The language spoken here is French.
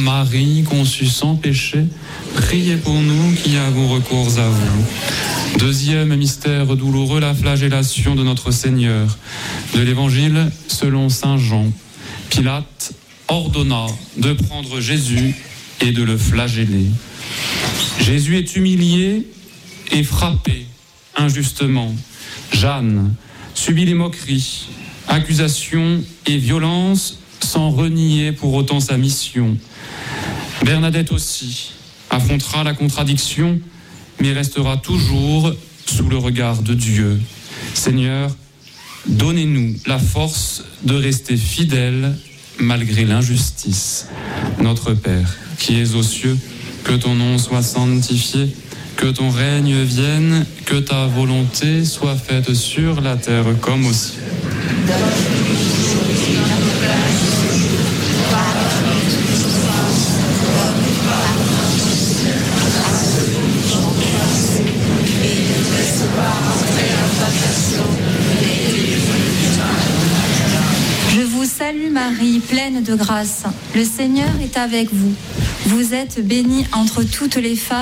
Marie, conçue sans péché, priez pour nous qui avons recours à vous. Deuxième mystère douloureux, la flagellation de notre Seigneur. De l'Évangile selon saint Jean. Pilate ordonna de prendre Jésus et de le flageller. Jésus est humilié et frappé injustement. Jeanne subit les moqueries, accusations et violences sans renier pour autant sa mission. Bernadette aussi affrontera la contradiction, mais restera toujours sous le regard de Dieu. Seigneur, donnez-nous la force de rester fidèles malgré l'injustice. Notre Père, qui es aux cieux, que ton nom soit sanctifié, que ton règne vienne, que ta volonté soit faite sur la terre comme au ciel. Je vous salue Marie, pleine de grâce. Le Seigneur est avec vous. Vous êtes bénie entre toutes les femmes.